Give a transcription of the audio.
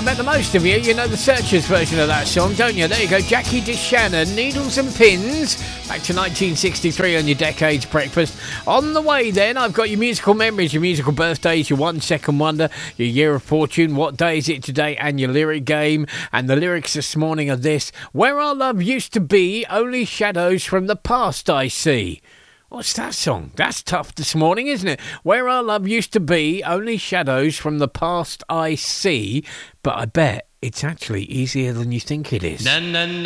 bet the most of you know the Searchers version of that song, don't you? There you go, Jackie DeShannon, Needles and Pins, back to 1963 on your Decades Breakfast. On the way then, I've got your musical memories, your musical birthdays, your 1 second wonder, your year of fortune, what day is it today, and your lyric game. And the lyrics this morning are this: where our love used to be, only shadows from the past I see. What's that song? That's tough this morning, isn't it? Where our love used to be, only shadows from the past I see. But I bet it's actually easier than you think it is.